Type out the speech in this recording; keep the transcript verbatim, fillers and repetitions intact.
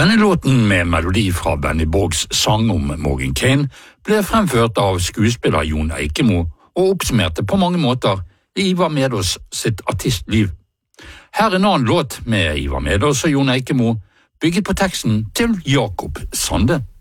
Denne låten med melodi fra Benny Borgs sang om Morgan Kane ble fremført av skuespiller Jon Eikemo og oppsummerte på mange måter Ivar Medås sitt artistliv. Her er en annen låt med Ivar Medås og Jon Eikemo, bygget på teksten til Jakob Sande.